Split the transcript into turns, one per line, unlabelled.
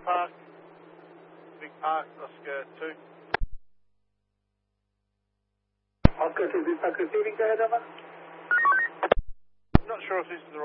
Park. Big Park, Oscar 2.
Oscar 2, Big Park receiving, go ahead, over.
Not sure if this is the right